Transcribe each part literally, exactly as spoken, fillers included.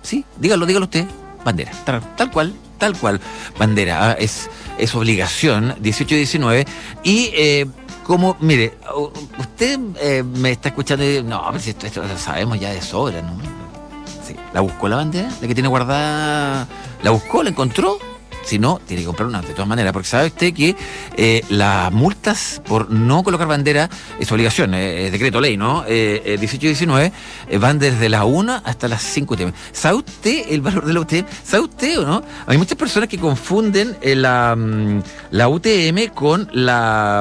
sí, dígalo, dígalo usted, bandera, tal, tal cual, tal cual, bandera, ¿ah? es, es obligación, dieciocho y diecinueve, y eh, como, mire, usted eh, me está escuchando y no, pero si esto, esto lo sabemos ya de sobra, ¿no? Sí, ¿la buscó la bandera? ¿La que tiene guardada? ¿La buscó? ¿La encontró? Si no, tiene que comprar una de todas maneras, porque sabe usted que eh, las multas por no colocar bandera es obligación, eh, es decreto ley, ¿no? Eh, eh, dieciocho y diecinueve eh, van desde las una hasta las cinco U T M. ¿Sabe usted el valor de la U T M? ¿Sabe usted o no? Hay muchas personas que confunden eh, la, la U T M con la,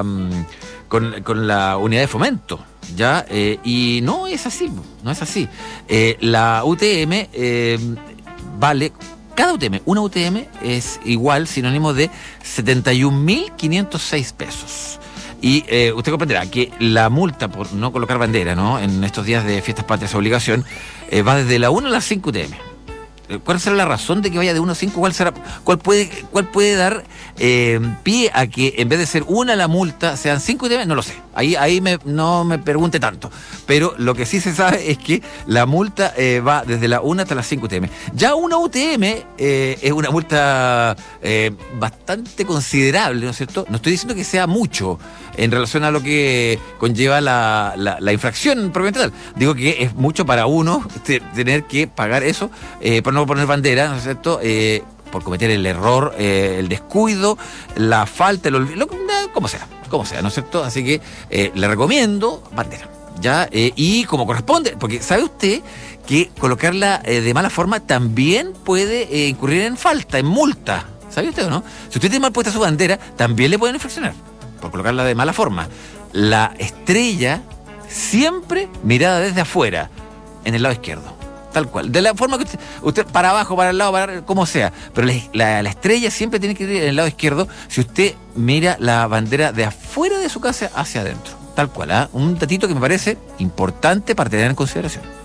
con, con la unidad de fomento. ¿Ya? Eh, y no es así, no es así. Eh, la U T M eh, vale... Cada U T M, una U T M es igual, sinónimo de setenta y un mil quinientos seis pesos. Y eh, usted comprenderá que la multa por no colocar bandera, ¿no? En estos días de fiestas patrias obligación, eh, va desde la una a las cinco U T M. ¿Cuál será la razón de que vaya de uno a cinco? ¿Cuál será, cuál puede, cuál puede dar eh, pie a que en vez de ser una la multa sean cinco U T M? No lo sé. Ahí, ahí me, no me pregunte tanto. Pero lo que sí se sabe es que la multa eh, va desde la una hasta las cinco U T M. Ya una U T M eh, es una multa eh, bastante considerable, ¿no es cierto? No estoy diciendo que sea mucho en relación a lo que conlleva la, la, la infracción propiamente tal. Digo que es mucho para uno te, tener que pagar eso eh, por no poner bandera, ¿no es cierto? Eh, por cometer el error, eh, el descuido, la falta, el olvido, como sea, como sea, ¿no es cierto? Así que eh, le recomiendo bandera, ¿ya? Eh, y como corresponde, porque ¿sabe usted que colocarla eh, de mala forma también puede eh, incurrir en falta, en multa? ¿Sabe usted o no? Si usted tiene mal puesta su bandera, también le pueden infraccionar por colocarla de mala forma. La estrella siempre mirada desde afuera, en el lado izquierdo. Tal cual, de la forma que usted, usted para abajo, para el lado, para como sea, pero la, la, la estrella siempre tiene que ir en el lado izquierdo si usted mira la bandera de afuera de su casa hacia adentro, tal cual, ¿eh? Un datito que me parece importante para tener en consideración.